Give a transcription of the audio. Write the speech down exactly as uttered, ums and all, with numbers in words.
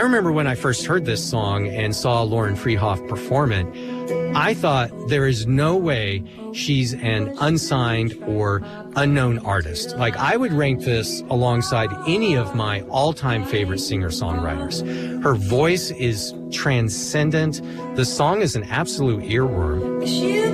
I remember when I first heard this song and saw Lauren Friedhoff perform it, I thought there is no way she's an unsigned or unknown artist. Like, I would rank this alongside any of my all-time favorite singer-songwriters. Her voice is transcendent. The song is an absolute earworm.